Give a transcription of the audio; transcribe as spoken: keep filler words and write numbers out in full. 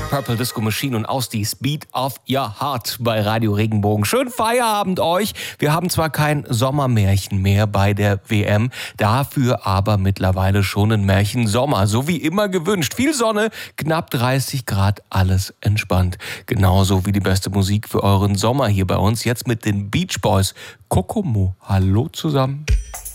Purple Disco Machine und aus die Beat of Your Heart bei Radio Regenbogen. Schönen Feierabend euch. Wir haben zwar kein Sommermärchen mehr bei der W M, dafür aber mittlerweile schon ein Märchen Sommer. So wie immer gewünscht. Viel Sonne, knapp dreißig Grad, alles entspannt. Genauso wie die beste Musik für euren Sommer hier bei uns. Jetzt mit den Beach Boys. Kokomo. Hallo zusammen.